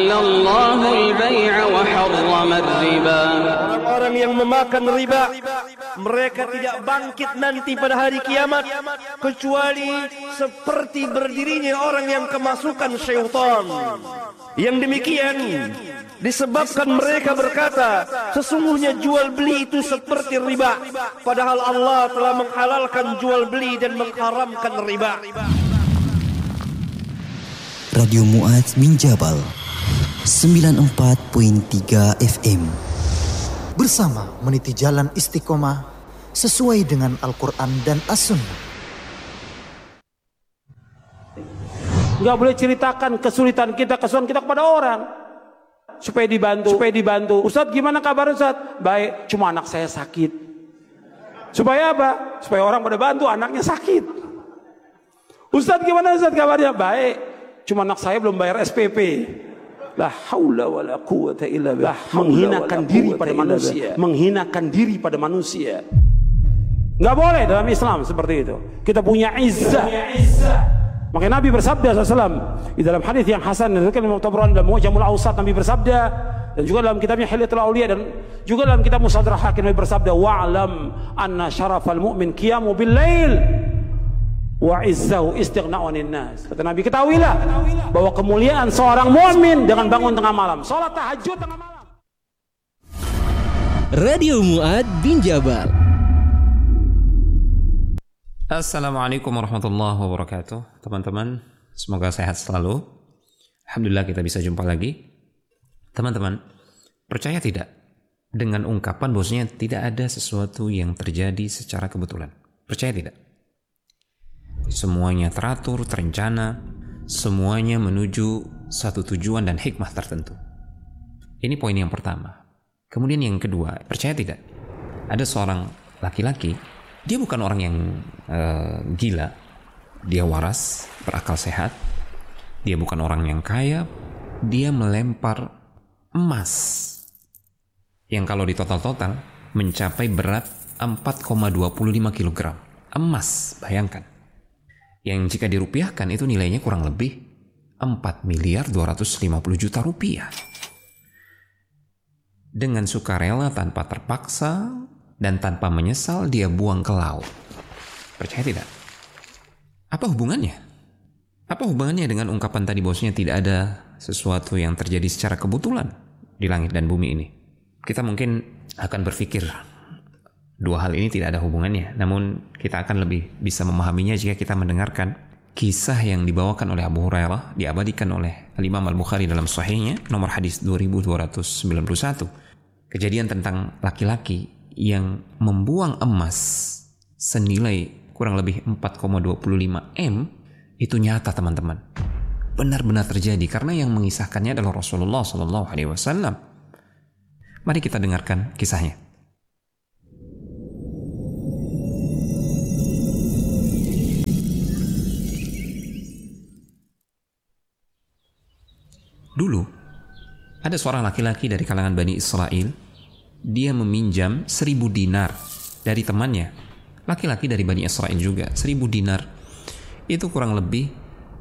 Orang-orang yang memakan riba, mereka tidak bangkit nanti pada hari kiamat kecuali seperti berdirinya orang yang kemasukan syaitan. Yang demikian disebabkan mereka berkata, sesungguhnya jual beli itu seperti riba, padahal Allah telah menghalalkan jual beli dan mengharamkan riba. Radio Mu'adz bin Jabal 94.3 FM, bersama meniti jalan istiqomah sesuai dengan Al-Quran dan As-Sunnah. Enggak boleh ceritakan kesulitan kita kepada orang supaya dibantu. Ustaz, gimana kabar Ustaz? Baik, cuma anak saya sakit. Supaya apa? Supaya orang pada bantu, anaknya sakit. Ustaz, gimana Ustaz kabarnya? Baik, cuma anak saya belum bayar SPP. La haula wala quwata illa billah. Menghinakan diri pada manusia. Enggak boleh dalam Islam seperti itu. Kita punya izzah. Maka Nabi bersabda SAW di dalam hadis yang hasan diriwayatkan Imam Tabrani dalam Mu'jamul Awsat, Nabi bersabda, dan juga dalam kitabnya Hilyatul Auliya, dan juga dalam kitab Mustadrak Hakim, Nabi bersabda, wa'lam anna syarafal mu'min qiyamu bil lail wa izzahu istighna'u 'anil nas. Kata Nabi, ketahuilah bahwa kemuliaan seorang mukmin dengan bangun tengah malam, salat tahajud tengah malam. Radio Mu'adz bin Jabal. Assalamualaikum warahmatullahi wabarakatuh. Teman-teman, semoga sehat selalu. Alhamdulillah kita bisa jumpa lagi. Teman-teman, percaya tidak dengan ungkapan bahwasanya tidak ada sesuatu yang terjadi secara kebetulan? Percaya tidak? Semuanya teratur, terencana, semuanya menuju satu tujuan dan hikmah tertentu. Ini poin yang pertama. Kemudian yang kedua, percaya tidak? Ada seorang laki-laki, dia bukan orang yang gila, dia waras, berakal sehat. Dia bukan orang yang kaya, dia melempar emas yang kalau ditotal-total mencapai berat 4,25 kg. Emas, bayangkan. Yang jika dirupiahkan itu nilainya kurang lebih 4.250.000.000 rupiah. Dengan sukarela, tanpa terpaksa dan tanpa menyesal, dia buang ke laut. Percaya tidak? Apa hubungannya? Apa hubungannya dengan ungkapan tadi bahwasanya tidak ada sesuatu yang terjadi secara kebetulan di langit dan bumi ini? Kita mungkin akan berpikir dua hal ini tidak ada hubungannya. Namun kita akan lebih bisa memahaminya jika kita mendengarkan kisah yang dibawakan oleh Abu Hurairah, diabadikan oleh Al-Imam Al-Bukhari dalam Sahihnya, nomor hadis 2291. Kejadian tentang laki-laki yang membuang emas senilai kurang lebih 4,25 M. Itu nyata, teman-teman. Benar-benar terjadi karena yang mengisahkannya adalah Rasulullah SAW. Mari kita dengarkan kisahnya. Dulu ada seorang laki-laki dari kalangan Bani Israel. Dia meminjam 1.000 dinar dari temannya, laki-laki dari Bani Israel juga. 1.000 dinar itu kurang lebih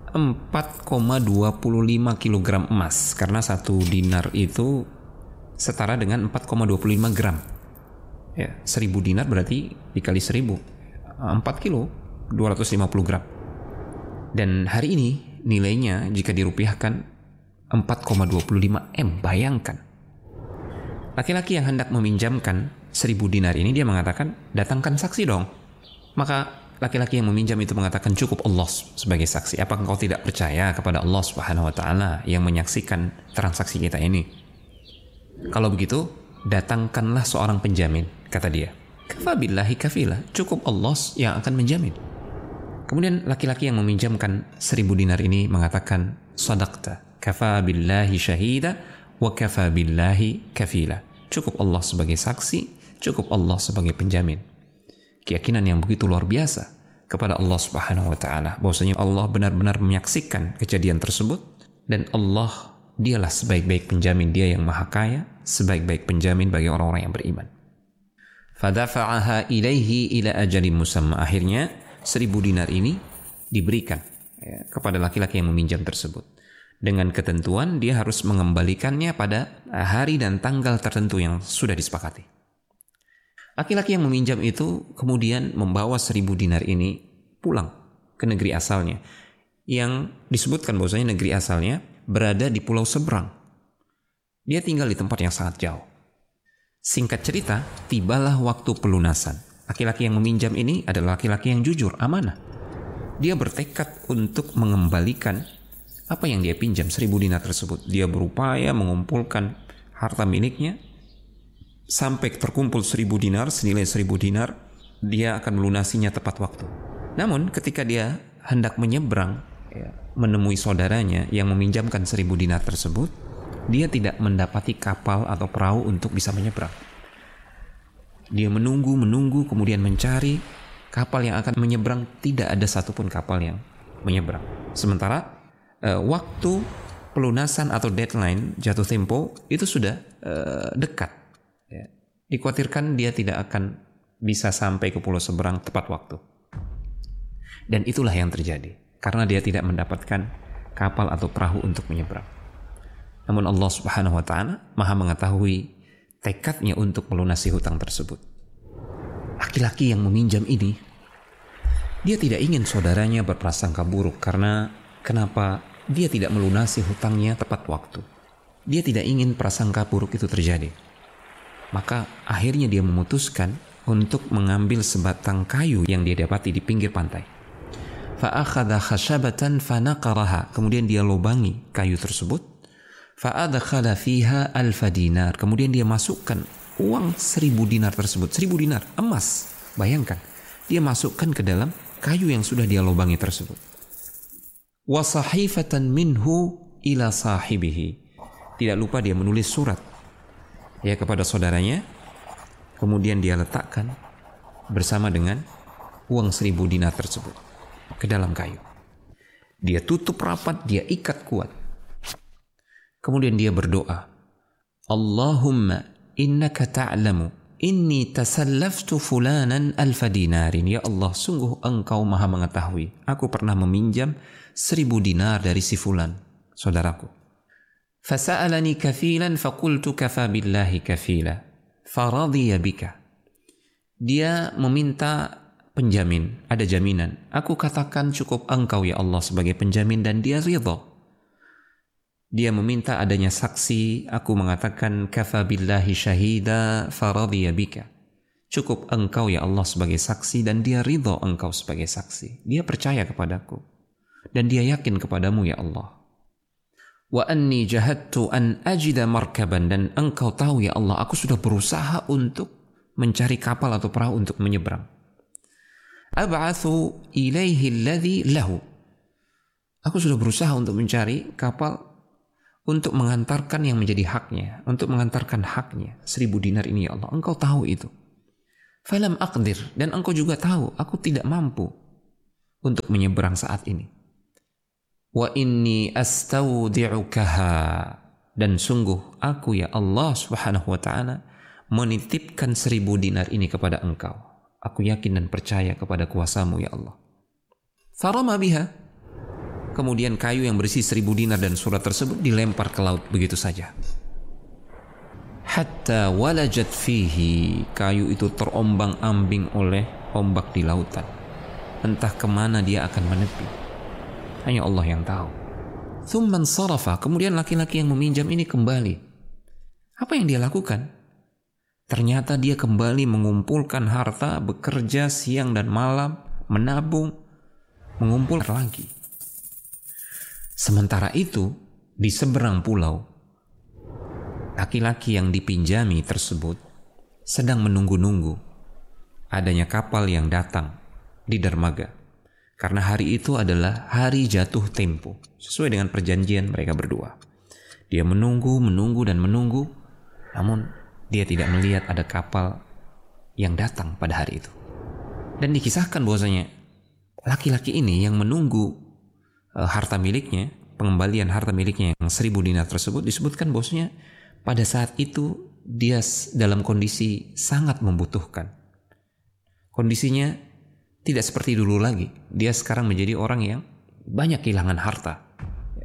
4,25 kg emas, karena 1 dinar itu setara dengan 4,25 gram. Ya, 1.000 dinar berarti dikali 1.000, 4 kilo, 250 gram. Dan hari ini nilainya jika dirupiahkan 4,25 M, bayangkan. Laki-laki yang hendak meminjamkan 1.000 dinar ini, dia mengatakan, datangkan saksi dong. Maka laki-laki yang meminjam itu mengatakan, cukup Allah sebagai saksi. Apakah engkau tidak percaya kepada Allah Subhanahu wa Ta'ala yang menyaksikan transaksi kita ini? Kalau begitu, datangkanlah seorang penjamin, kata dia. Kafa billahi kafila, cukup Allah yang akan menjamin. Kemudian laki-laki yang meminjamkan 1.000 dinar ini mengatakan, sadaqta, kafa billahi syahida, wa kafa billahi kafila. Cukup Allah sebagai saksi, cukup Allah sebagai penjamin. Keyakinan yang begitu luar biasa kepada Allah Subhanahu wa Ta'ala, bahwasanya Allah benar-benar menyaksikan kejadian tersebut, dan Allah dialah sebaik-baik penjamin, dia yang maha kaya, sebaik-baik penjamin bagi orang-orang yang beriman. Fadafa'aha ilaihi ila ajalin musamma. Akhirnya 1.000 dinar ini diberikan kepada laki-laki yang meminjam tersebut. Dengan ketentuan dia harus mengembalikannya pada hari dan tanggal tertentu yang sudah disepakati. Laki-laki yang meminjam itu kemudian membawa 1.000 dinar ini pulang ke negeri asalnya, yang disebutkan bahwasanya negeri asalnya berada di pulau seberang. Dia tinggal di tempat yang sangat jauh. Singkat cerita, tibalah waktu pelunasan. Laki-laki yang meminjam ini adalah laki-laki yang jujur, amanah. Dia bertekad untuk mengembalikan apa yang dia pinjam, 1.000 dinar tersebut. Dia berupaya mengumpulkan harta miliknya sampai terkumpul 1.000 dinar, senilai 1.000 dinar. Dia akan melunasinya tepat waktu. Namun ketika dia hendak menyeberang, menemui saudaranya yang meminjamkan 1.000 dinar tersebut, dia tidak mendapati kapal atau perahu untuk bisa menyeberang. Dia menunggu, kemudian mencari kapal yang akan menyeberang. Tidak ada satupun kapal yang menyeberang. Sementara waktu pelunasan atau deadline jatuh tempo itu sudah dekat. Dikhawatirkan dia tidak akan bisa sampai ke pulau seberang tepat waktu. Dan itulah yang terjadi, karena dia tidak mendapatkan kapal atau perahu untuk menyeberang. Namun Allah Subhanahu wa Ta'ala Maha mengetahui tekadnya untuk melunasi hutang tersebut. Laki-laki yang meminjam ini, dia tidak ingin saudaranya berprasangka buruk karena kenapa dia tidak melunasi hutangnya tepat waktu. Dia tidak ingin prasangka buruk itu terjadi. Maka akhirnya dia memutuskan untuk mengambil sebatang kayu yang dia dapati di pinggir pantai. Fa'akhadha khashabatan fanaqaraha. Kemudian dia lobangi kayu tersebut. Fa'adkhala fiha 1.000 dinar. Kemudian dia masukkan uang 1.000 dinar tersebut. 1.000 dinar emas. Bayangkan, dia masukkan ke dalam kayu yang sudah dia lobangi tersebut. Wa sahifatan minhu ila sahibihi. Tidak lupa dia menulis surat kepada saudaranya. Kemudian dia letakkan bersama dengan uang 1.000 dinar tersebut ke dalam kayu. Dia tutup rapat, dia ikat kuat. Kemudian dia berdoa, Allahumma innaka ta'lamu inni tasallaftu fulanan 1.000 dinarin. Ya Allah, sungguh engkau maha mengetahui, aku pernah meminjam 1.000 dinar dari si fulan, saudaraku. Fasa'alani kafilan faqultu kafa billahi kafila faradhiya bika. Dia meminta penjamin, ada jaminan. Aku katakan cukup engkau ya Allah sebagai penjamin, dan dia ridha. Dia meminta adanya saksi, aku mengatakan kafa billahi syahida faradhiya bika. Cukup engkau ya Allah sebagai saksi, dan dia ridha engkau sebagai saksi. Dia percaya kepadaku dan dia yakin kepadamu ya Allah. Wa anni jahadtu an ajida markaban, dan engkau tahu ya Allah, aku sudah berusaha untuk mencari kapal atau perahu untuk menyeberang. Ab'athu ilaihi alladhi lahu. Aku sudah berusaha untuk mencari kapal untuk mengantarkan yang menjadi haknya, untuk mengantarkan haknya 1.000 dinar ini ya Allah. Engkau tahu itu. Falam aqdir, dan engkau juga tahu aku tidak mampu untuk menyeberang saat ini. Wa inni astaudi'ukaha, dan sungguh aku ya Allah Subhanahu wa ta'ala menitipkan 1.000 dinar ini kepada engkau. Aku yakin dan percaya kepada kuasamu ya Allah. Farama biha. Kemudian kayu yang berisi 1.000 dinar dan surat tersebut dilempar ke laut begitu saja. Hatta walajat fihi. Kayu itu terombang-ambing oleh ombak di lautan. Entah kemana dia akan menepi, hanya Allah yang tahu. Thumman sarafa. Kemudian laki-laki yang meminjam ini kembali. Apa yang dia lakukan? Ternyata dia kembali mengumpulkan harta, bekerja siang dan malam, menabung, mengumpulkan lagi. Sementara itu, di seberang pulau, laki-laki yang dipinjami tersebut sedang menunggu-nunggu adanya kapal yang datang di dermaga. Karena hari itu adalah hari jatuh tempo, sesuai dengan perjanjian mereka berdua. Dia menunggu, namun dia tidak melihat ada kapal yang datang pada hari itu. Dan dikisahkan bahwasanya laki-laki ini yang menunggu harta miliknya, pengembalian harta miliknya yang 1.000 dinar tersebut, disebutkan bahwasanya pada saat itu dia dalam kondisi sangat membutuhkan. Kondisinya tidak seperti dulu lagi. Dia sekarang menjadi orang yang banyak kehilangan harta.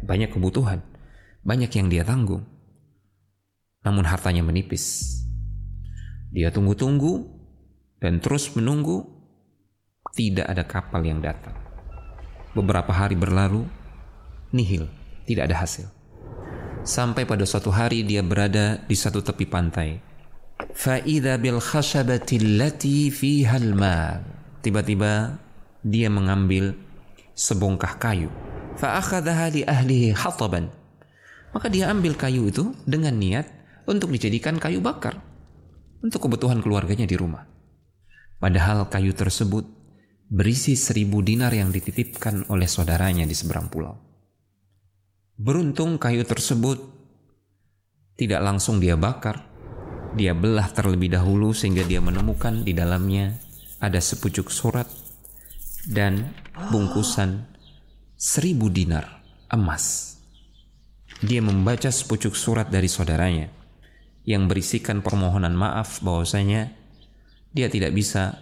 banyak kebutuhan, banyak yang dia tanggung. Namun hartanya menipis. Dia tunggu-tunggu dan terus menunggu, tidak ada kapal yang datang. Beberapa hari berlalu, nihil, tidak ada hasil. Sampai pada suatu hari dia berada di satu tepi pantai. Fa'idha bil khashabati allati fiha al-mal. Tiba-tiba dia mengambil sebongkah kayu. Fa'akhadhaha li ahlihi hataban. Maka dia ambil kayu itu dengan niat untuk dijadikan kayu bakar untuk kebutuhan keluarganya di rumah. Padahal kayu tersebut berisi 1.000 dinar yang dititipkan oleh saudaranya di seberang pulau. Beruntung kayu tersebut tidak langsung dia bakar. Dia belah terlebih dahulu sehingga dia menemukan di dalamnya ada sepucuk surat dan bungkusan 1.000 dinar emas. Dia membaca sepucuk surat dari saudaranya yang berisikan permohonan maaf bahwasanya dia tidak bisa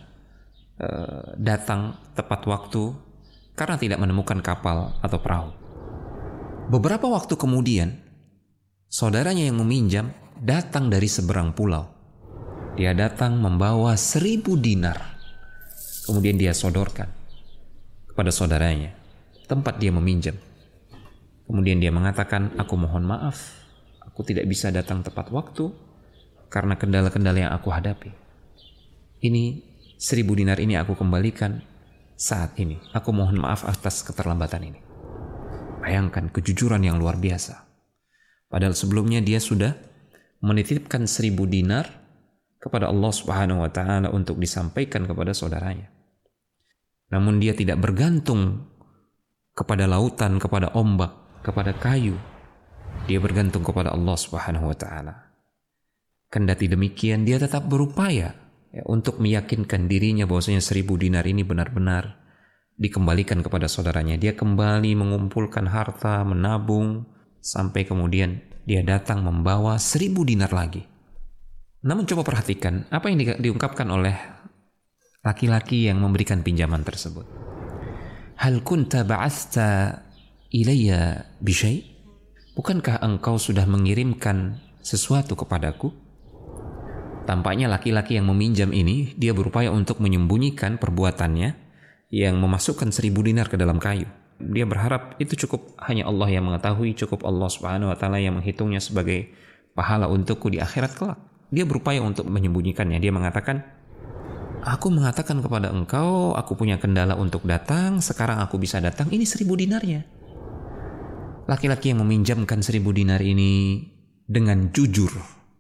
datang tepat waktu karena tidak menemukan kapal atau perahu. Beberapa waktu kemudian, saudaranya yang meminjam datang dari seberang pulau. Dia datang membawa 1.000 dinar. Kemudian dia sodorkan kepada saudaranya tempat dia meminjam. Kemudian dia mengatakan, aku mohon maaf, aku tidak bisa datang tepat waktu karena kendala-kendala yang aku hadapi. Ini 1.000 dinar ini aku kembalikan saat ini. Aku mohon maaf atas keterlambatan ini. Bayangkan kejujuran yang luar biasa. Padahal sebelumnya dia sudah menitipkan 1.000 dinar kepada Allah Subhanahu wa taala untuk disampaikan kepada saudaranya. Namun dia tidak bergantung kepada lautan, kepada ombak, kepada kayu. Dia bergantung kepada Allah Subhanahu wa taala. Kendati demikian dia tetap berupaya untuk meyakinkan dirinya bahwasanya 1.000 dinar ini benar-benar dikembalikan kepada saudaranya. Dia kembali mengumpulkan harta, menabung, sampai kemudian dia datang membawa 1.000 dinar lagi. Namun coba perhatikan apa yang diungkapkan oleh laki-laki yang memberikan pinjaman tersebut. Hal kunta ba'athta ilayya bisyai? Bukankah engkau sudah mengirimkan sesuatu kepadaku? Tampaknya laki-laki yang meminjam ini dia berupaya untuk menyembunyikan perbuatannya yang memasukkan 1.000 dinar ke dalam kayu. Dia berharap itu cukup hanya Allah yang mengetahui, cukup Allah Subhanahu wa taala yang menghitungnya sebagai pahala untukku di akhirat kelak. Dia berupaya untuk menyembunyikannya. Dia mengatakan, aku mengatakan kepada engkau, aku punya kendala untuk datang, sekarang aku bisa datang, ini 1.000 dinarnya. Laki-laki yang meminjamkan 1.000 dinar ini dengan jujur,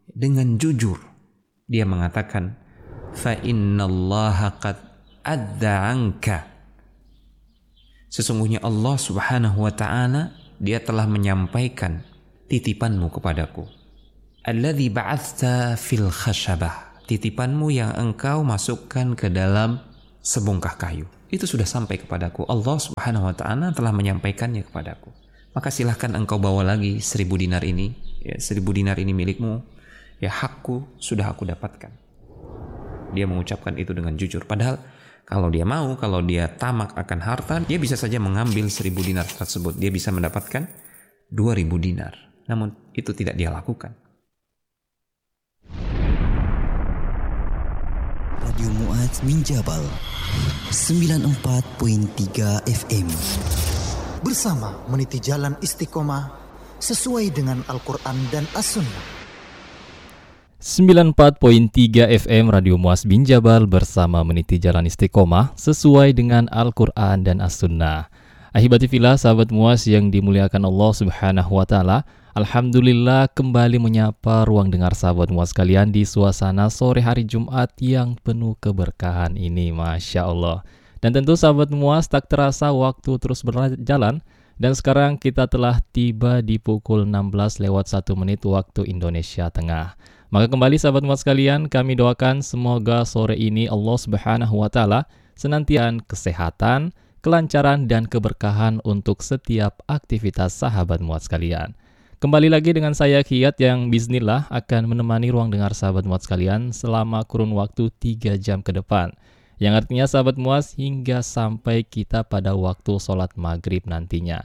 dia mengatakan, fa innallaha qad adda anka. Sesungguhnya Allah Subhanahu wa taala dia telah menyampaikan titipanmu kepadaku. Alladzi ba'athta fil khashabah. Titipanmu yang engkau masukkan ke dalam sebongkah kayu. Itu sudah sampai kepadaku. Allah Subhanahu wa taala telah menyampaikannya kepadaku. Maka silahkan engkau bawa lagi 1.000 dinar ini. Ya, 1.000 dinar ini milikmu. Ya, hakku sudah aku dapatkan. Dia mengucapkan itu dengan jujur. Padahal kalau dia mau, kalau dia tamak akan harta, dia bisa saja mengambil 1.000 dinar tersebut. Dia bisa mendapatkan 2.000 dinar. Namun itu tidak dia lakukan. Radio Mu'adz min Jabal 94.3 FM. Bersama meniti jalan istiqomah sesuai dengan Al-Quran dan As-Sunnah. 94.3 FM Radio Mu'adz bin Jabal bersama meniti jalan istiqomah sesuai dengan Al-Quran dan As-Sunnah. Ahibati fillah, sahabat Mu'adz yang dimuliakan Allah Subhanahu wa taala, alhamdulillah kembali menyapa ruang dengar sahabat Mu'adz sekalian di suasana sore hari Jumat yang penuh keberkahan ini, Masya Allah. Dan tentu sahabat Mu'adz, tak terasa waktu terus berjalan dan sekarang kita telah tiba di pukul 16:01 waktu Indonesia Tengah. Maka kembali sahabat Mu'adz sekalian, kami doakan semoga sore ini Allah Subhanahu wa taala senantiasa kesehatan, kelancaran dan keberkahan untuk setiap aktivitas sahabat Mu'adz sekalian. Kembali lagi dengan saya Kiyat yang bismillah akan menemani ruang dengar sahabat Mu'adz sekalian selama kurun waktu 3 jam ke depan. Yang artinya sahabat Mu'adz hingga sampai kita pada waktu sholat maghrib nantinya.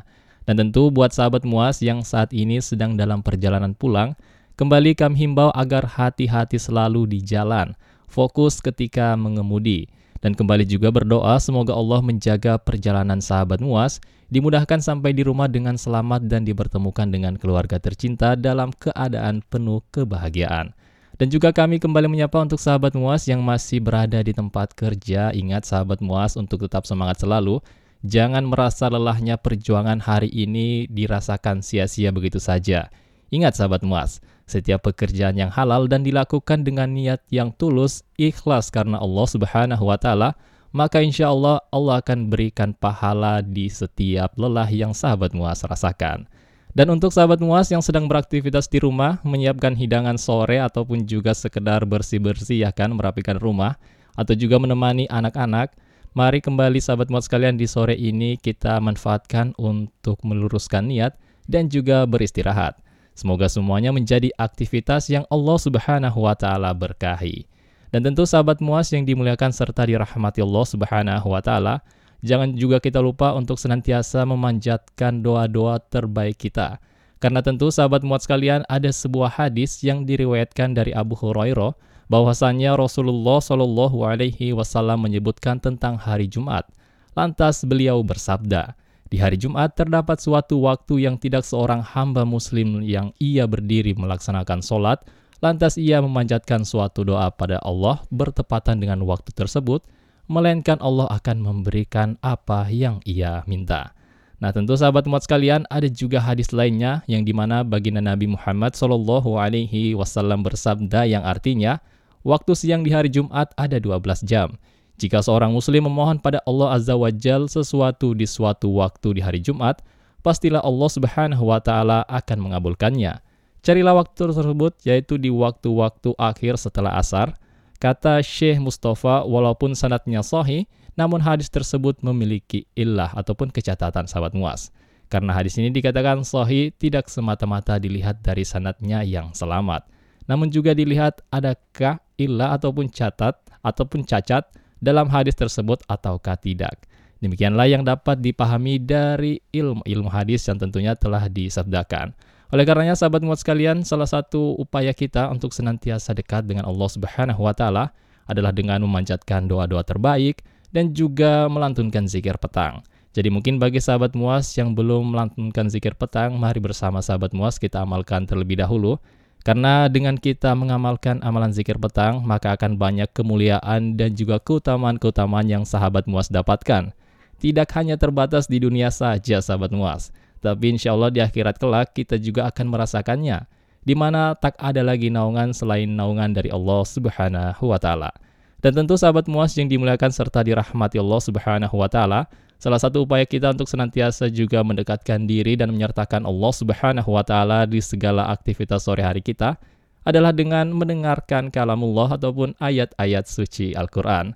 Dan tentu buat sahabat Muas yang saat ini sedang dalam perjalanan pulang, kembali kami himbau agar hati-hati selalu di jalan, fokus ketika mengemudi. Dan kembali juga berdoa semoga Allah menjaga perjalanan sahabat Muas, dimudahkan sampai di rumah dengan selamat dan dipertemukan dengan keluarga tercinta dalam keadaan penuh kebahagiaan. Dan juga kami kembali menyapa untuk sahabat Muas yang masih berada di tempat kerja. Ingat sahabat Muas untuk tetap semangat selalu. Jangan merasa lelahnya perjuangan hari ini dirasakan sia-sia begitu saja. Ingat sahabat Muas, setiap pekerjaan yang halal dan dilakukan dengan niat yang tulus, ikhlas karena Allah Subhanahu wa Ta'ala, maka insya Allah Allah akan berikan pahala di setiap lelah yang sahabat Muas rasakan. Dan untuk sahabat Muas yang sedang beraktivitas di rumah, menyiapkan hidangan sore ataupun juga sekedar bersih-bersih ya kan, merapikan rumah, atau juga menemani anak-anak, mari kembali sahabat Muas sekalian di sore ini kita manfaatkan untuk meluruskan niat dan juga beristirahat. Semoga semuanya menjadi aktivitas yang Allah Subhanahu wa Ta'ala berkahi. Dan tentu sahabat Muas yang dimuliakan serta dirahmati Allah Subhanahu wa Ta'ala, jangan juga kita lupa untuk senantiasa memanjatkan doa-doa terbaik kita. Karena tentu sahabat Muas sekalian ada sebuah hadis yang diriwayatkan dari Abu Hurairah bahwasannya Rasulullah Shallallahu Alaihi Wasallam menyebutkan tentang hari Jumat. Lantas beliau bersabda, di hari Jumat terdapat suatu waktu yang tidak seorang hamba muslim yang ia berdiri melaksanakan sholat, lantas ia memanjatkan suatu doa pada Allah bertepatan dengan waktu tersebut, melainkan Allah akan memberikan apa yang ia minta. Nah tentu sahabat Muat sekalian, ada juga hadis lainnya yang dimana baginda Nabi Muhammad Shallallahu Alaihi Wasallam bersabda yang artinya, waktu siang di hari Jumat ada 12 jam. Jika seorang muslim memohon pada Allah Azza wa Jal sesuatu di suatu waktu di hari Jumat, pastilah Allah Subhanahu wa Ta'ala akan mengabulkannya. Carilah waktu tersebut, yaitu di waktu-waktu akhir setelah asar. Kata Syekh Mustafa, walaupun sanadnya sahih, namun hadis tersebut memiliki illah ataupun kecatatan sahabat Muas. Karena hadis ini dikatakan sahih tidak semata-mata dilihat dari sanadnya yang selamat, namun juga dilihat adakah illah ataupun cacat dalam hadis tersebut ataukah tidak. Demikianlah yang dapat dipahami dari ilmu hadis yang tentunya telah disabdakan. Oleh karenanya sahabat Muat sekalian, salah satu upaya kita untuk senantiasa dekat dengan Allah Subhanahu wa Ta'ala adalah dengan memanjatkan doa-doa terbaik dan juga melantunkan zikir petang. Jadi mungkin bagi sahabat Muas yang belum melantunkan zikir petang, mari bersama sahabat Muas kita amalkan terlebih dahulu. Karena dengan kita mengamalkan amalan zikir petang, maka akan banyak kemuliaan dan juga keutamaan-keutamaan yang sahabat Muas dapatkan. Tidak hanya terbatas di dunia saja sahabat Muas, tapi insya Allah di akhirat kelak kita juga akan merasakannya, di mana tak ada lagi naungan selain naungan dari Allah Subhanahu wa Ta'ala. Dan tentu sahabat Muas yang dimuliakan serta dirahmati Allah Subhanahu wa Ta'ala, salah satu upaya kita untuk senantiasa juga mendekatkan diri dan menyertakan Allah Subhanahu wa Ta'ala di segala aktivitas sore hari kita adalah dengan mendengarkan kalamullah ataupun ayat-ayat suci Al-Quran.